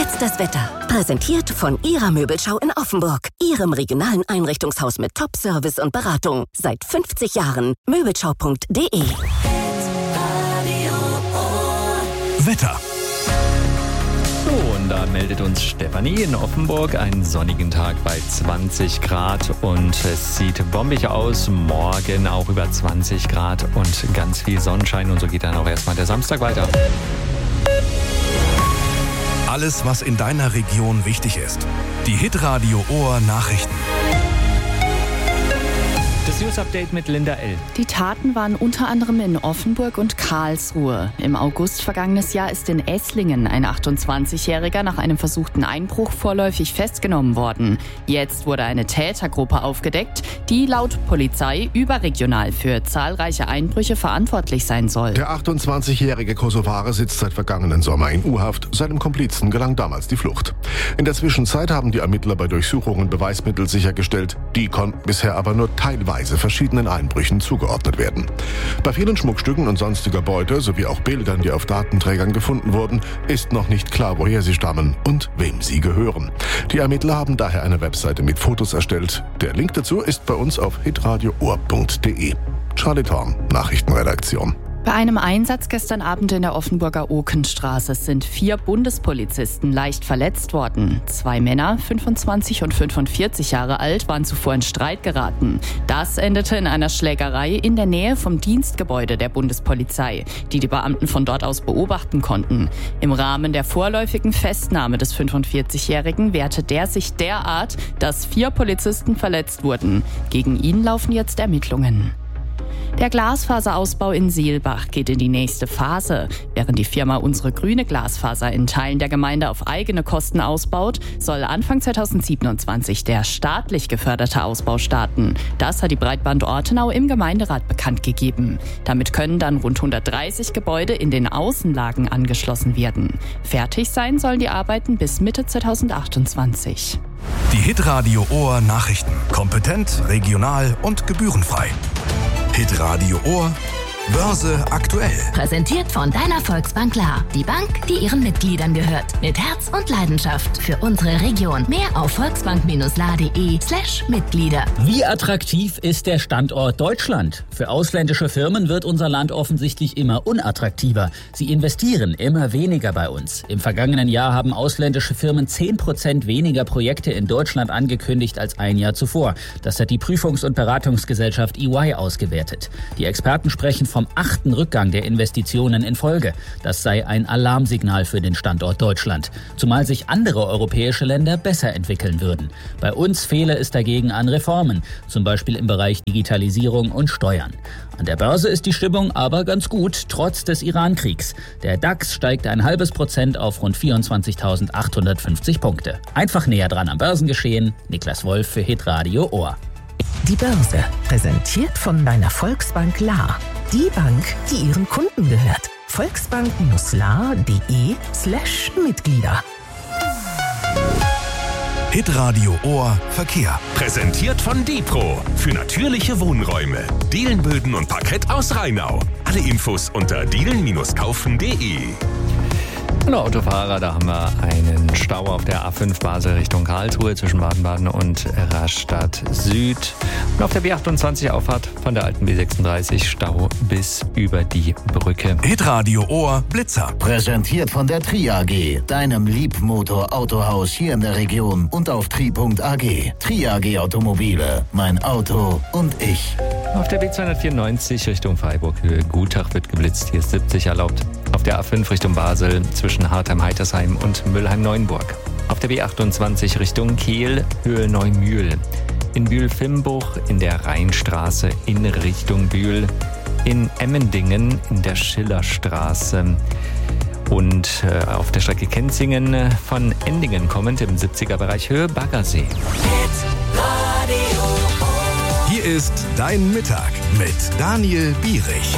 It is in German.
jetzt das Wetter. Präsentiert von Ihrer Möbelschau in Offenburg. Ihrem regionalen Einrichtungshaus mit Top-Service und Beratung. Seit 50 Jahren. Möbelschau.de. Wetter. So, und da meldet uns Stefanie in Offenburg. Einen sonnigen Tag bei 20 Grad und es sieht bombig aus. Morgen auch über 20 Grad und ganz viel Sonnenschein. Und so geht dann auch erstmal der Samstag weiter. Alles, was in deiner Region wichtig ist. Die Hitradio Ohr Nachrichten. Das News-Update mit Linda L. Die Taten waren unter anderem in Offenburg und Karlsruhe. Im August vergangenes Jahr ist in Esslingen ein 28-Jähriger nach einem versuchten Einbruch vorläufig festgenommen worden. Jetzt wurde eine Tätergruppe aufgedeckt, die laut Polizei überregional für zahlreiche Einbrüche verantwortlich sein soll. Der 28-jährige Kosovare sitzt seit vergangenen Sommer in U-Haft. Seinem Komplizen gelang damals die Flucht. In der Zwischenzeit haben die Ermittler bei Durchsuchungen Beweismittel sichergestellt. Die konnten bisher aber nur teilweise verschiedenen Einbrüchen zugeordnet werden. Bei vielen Schmuckstücken und sonstiger Beute sowie auch Bildern, die auf Datenträgern gefunden wurden, ist noch nicht klar, woher sie stammen und wem sie gehören. Die Ermittler haben daher eine Webseite mit Fotos erstellt. Der Link dazu ist bei uns auf hitradioohr.de. Charlie Thorn, Nachrichtenredaktion. Bei einem Einsatz gestern Abend in der Offenburger Okenstraße sind 4 Bundespolizisten leicht verletzt worden. 2 Männer, 25 und 45 Jahre alt, waren zuvor in Streit geraten. Das endete in einer Schlägerei in der Nähe vom Dienstgebäude der Bundespolizei, die Beamten von dort aus beobachten konnten. Im Rahmen der vorläufigen Festnahme des 45-Jährigen wehrte der sich derart, dass 4 Polizisten verletzt wurden. Gegen ihn laufen jetzt Ermittlungen. Der Glasfaserausbau in Seelbach geht in die nächste Phase. Während die Firma Unsere Grüne Glasfaser in Teilen der Gemeinde auf eigene Kosten ausbaut, soll Anfang 2027 der staatlich geförderte Ausbau starten. Das hat die Breitband Ortenau im Gemeinderat bekannt gegeben. Damit können dann rund 130 Gebäude in den Außenlagen angeschlossen werden. Fertig sein sollen die Arbeiten bis Mitte 2028. Die Hitradio Ohr Nachrichten. Kompetent, regional und gebührenfrei. Hitradio Ohr, Börse aktuell. Präsentiert von deiner Volksbank Klar. Die Bank, die ihren Mitgliedern gehört. Mit Herz und Leidenschaft für unsere Region. Mehr auf volksbank-la.de/Mitglieder. Wie attraktiv ist der Standort Deutschland? Für ausländische Firmen wird unser Land offensichtlich immer unattraktiver. Sie investieren immer weniger bei uns. Im vergangenen Jahr haben ausländische Firmen 10% weniger Projekte in Deutschland angekündigt als ein Jahr zuvor. Das hat die Prüfungs- und Beratungsgesellschaft EY ausgewertet. Die Experten sprechen vom 8. Rückgang der Investitionen in Folge. Das sei ein Alarmsignal für den Standort Deutschland. Zumal sich andere europäische Länder besser entwickeln würden. Bei uns fehle es dagegen an Reformen, zum Beispiel im Bereich Digitalisierung und Steuern. An der Börse ist die Stimmung aber ganz gut, trotz des Iran-Kriegs. Der DAX steigt 0,5% auf rund 24.850 Punkte. Einfach näher dran am Börsengeschehen. Niklas Wolf für Hitradio Ohr. Die Börse, präsentiert von deiner Volksbank La. Die Bank, die ihren Kunden gehört. Volksbank-la.de/Mitglieder. Hitradio Ohr Verkehr. Präsentiert von Depro. Für natürliche Wohnräume. Dielenböden und Parkett aus Rheinau. Alle Infos unter dielen-kaufen.de. Hallo Autofahrer, da haben wir einen Stau auf der A5 Basel Richtung Karlsruhe zwischen Baden-Baden und Rastatt Süd. Und auf der B28 Auffahrt von der alten B36 Stau bis über die Brücke. Hitradio Ohr Blitzer. Präsentiert von der Tri AG, deinem Liebmotor-Autohaus hier in der Region und auf tri.ag. Tri AG Automobile, mein Auto und ich. Auf der B294 Richtung Freiburg-Höhe Gutach wird geblitzt, hier ist 70 erlaubt. Auf der A5 Richtung Basel zwischen Hartheim-Heitersheim und Müllheim-Neuenburg. Auf der B28 Richtung Kehl, Höhe Neumühl. In Bühl-Fimbruch in der Rheinstraße in Richtung Bühl. In Emmendingen in der Schillerstraße. Und auf der Strecke Kenzingen von Endingen kommend im 70er-Bereich Höhe Baggersee. Hier ist Dein Mittag mit Daniel Bierich.